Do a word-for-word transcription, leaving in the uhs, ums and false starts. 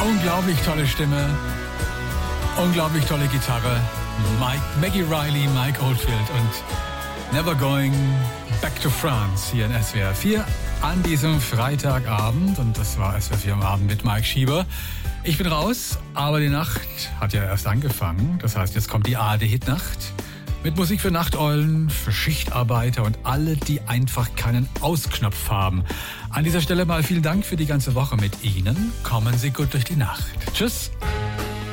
Unglaublich tolle Stimme, unglaublich tolle Gitarre. Mike, Maggie Riley, Mike Oldfield und Never Going Back to France hier in S W R vier an diesem Freitagabend. Und das war S W R vier am Abend mit Mike Schieber. Ich bin raus, aber die Nacht hat ja erst angefangen. Das heißt, jetzt kommt die A R D-Hitnacht mit Musik für Nachteulen, für Schichtarbeiter und alle, die einfach keinen Ausknopf haben. An dieser Stelle mal vielen Dank für die ganze Woche mit Ihnen. Kommen Sie gut durch die Nacht. Tschüss.